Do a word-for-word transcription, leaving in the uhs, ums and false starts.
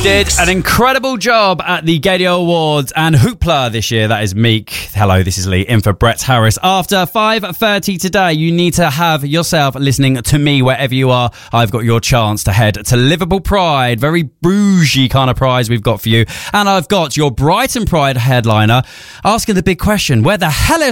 Did an incredible job at the Gadio Awards and Hoopla this year. That is Meek. Hello, this is Lee, in for Brett Harris. After five thirty today, you need to have yourself listening to me wherever you are. I've got your chance to head to Liverpool Pride. Very bougie kind of prize we've got for you. And I've got your Brighton Pride headliner asking the big question, where the hell